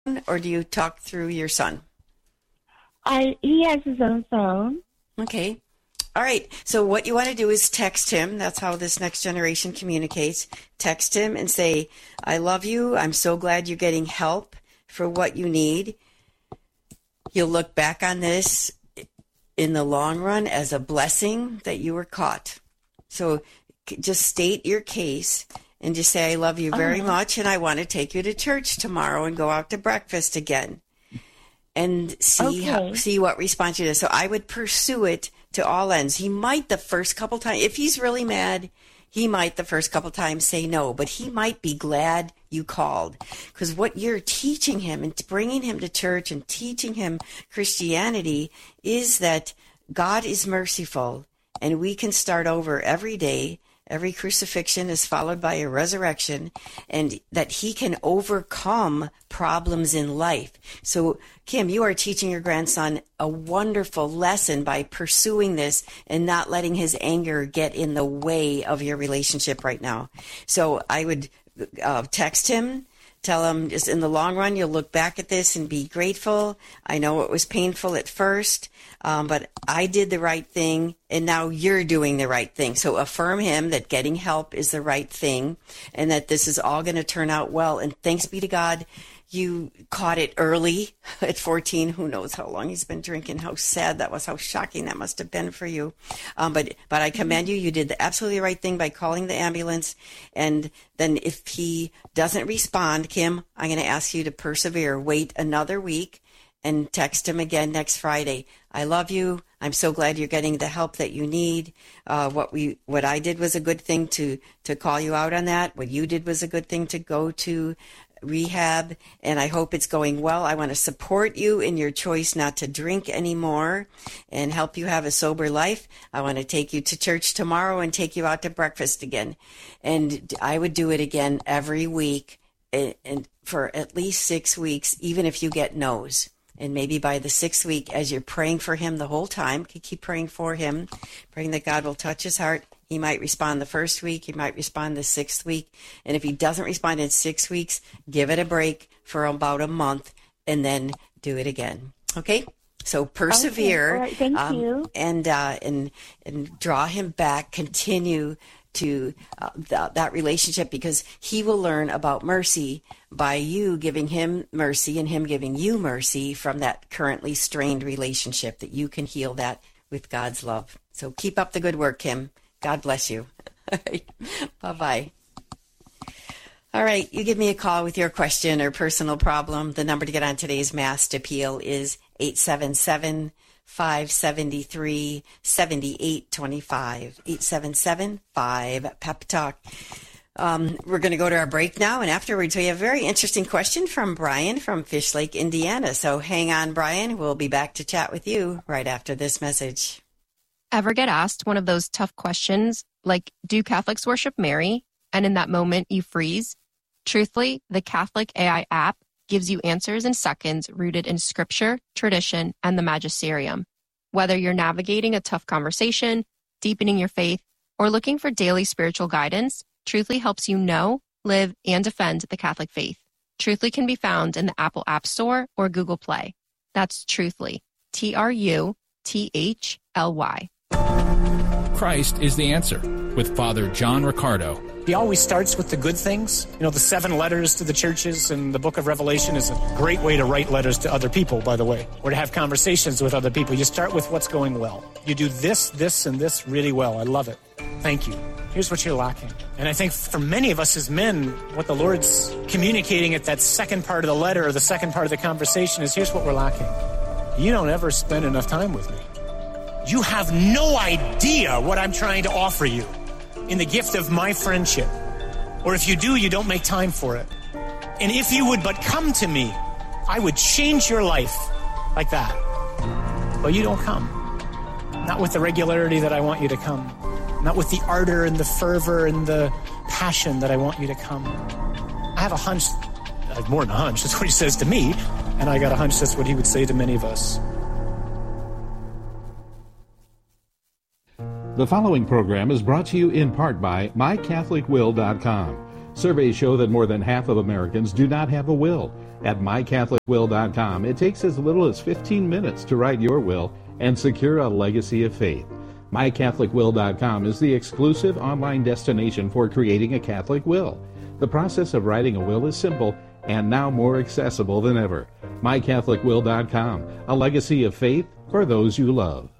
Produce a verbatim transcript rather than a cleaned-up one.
or do you talk through your son? I he has his own phone. Okay. All right. So what you want to do is text him. That's how this next generation communicates. Text him and say, I love you. I'm so glad you're getting help for what you need. You'll look back on this in the long run as a blessing that you were caught. So just state your case and just say, I love you very uh-huh. much, and I want to take you to church tomorrow and go out to breakfast again. And see okay. how, see what response you do. So I would pursue it to all ends. He might the first couple times, if he's really mad, he might the first couple times say no, but he might be glad you called, because what you're teaching him and bringing him to church and teaching him Christianity is that God is merciful and we can start over every day. Every crucifixion is followed by a resurrection, and that he can overcome problems in life. So, Kim, you are teaching your grandson a wonderful lesson by pursuing this and not letting his anger get in the way of your relationship right now. So I would uh, text him, tell him just in the long run, you'll look back at this and be grateful. I know it was painful at first, um, but I did the right thing, and now you're doing the right thing. So affirm him that getting help is the right thing, and that this is all going to turn out well. And thanks be to God, you caught it early at fourteen. Who knows how long he's been drinking, how sad that was, how shocking that must have been for you. Um, but, but I commend you. You did the absolutely right thing by calling the ambulance. And then if he doesn't respond, Kim, I'm going to ask you to persevere. Wait another week and text him again next Friday. I love you. I'm so glad you're getting the help that you need. Uh, what we, what I did was a good thing to, to call you out on that. What you did was a good thing to go to rehab, and I hope it's going well. I want to support you in your choice not to drink anymore and help you have a sober life. I want to take you to church tomorrow and take you out to breakfast again. And I would do it again every week and, and for at least six weeks, even if you get no's. And maybe by the sixth week, as you're praying for him the whole time, keep praying for him, praying that God will touch his heart. He might respond the first week. He might respond the sixth week. And if he doesn't respond in six weeks, give it a break for about a month and then do it again. Okay? So persevere. Okay. All right. Thank um, you. And, uh, and, and draw him back. Continue to uh, th- that relationship, because he will learn about mercy by you giving him mercy and him giving you mercy from that currently strained relationship, that you can heal that with God's love. So keep up the good work, Kim. God bless you. Bye-bye. All right, you give me a call with your question or personal problem. The number to get on today's Mass Appeal is eight seven seven, five seven three, seven eight two five. eight seven seven, five, P E P Talk. Um, we're going to go to our break now, and afterwards we have a very interesting question from Brian from Fish Lake, Indiana. So hang on, Brian. We'll be back to chat with you right after this message. Ever get asked one of those tough questions like, do Catholics worship Mary? And in that moment you freeze? Truthfully, the Catholic A I app gives you answers in seconds rooted in scripture, tradition, and the magisterium. Whether you're navigating a tough conversation, deepening your faith, or looking for daily spiritual guidance, Truthfully helps you know, live, and defend the Catholic faith. Truthfully can be found in the Apple App Store or Google Play. That's Truthfully, T R U T H L Y. Christ is the answer with Father John Riccardo. He always starts with the good things. You know, the seven letters to the churches and the book of Revelation is a great way to write letters to other people, by the way, or to have conversations with other people. You start with what's going well. You do this, this, and this really well. I love it. Thank you. Here's what you're lacking. And I think for many of us as men, what the Lord's communicating at that second part of the letter or the second part of the conversation is, here's what we're lacking. You don't ever spend enough time with me. You have no idea what I'm trying to offer you in the gift of my friendship. Or if you do, you don't make time for it. And if you would but come to me, I would change your life like that. But you don't come. Not with the regularity that I want you to come. Not with the ardor and the fervor and the passion that I want you to come. I have a hunch, I have more than a hunch, that's what he says to me, and I got a hunch that's what he would say to many of us. The following program is brought to you in part by my catholic will dot com. Surveys show that more than half of Americans do not have a will. At my catholic will dot com, it takes as little as fifteen minutes to write your will and secure a legacy of faith. my catholic will dot com is the exclusive online destination for creating a Catholic will. The process of writing a will is simple and now more accessible than ever. my catholic will dot com, a legacy of faith for those you love.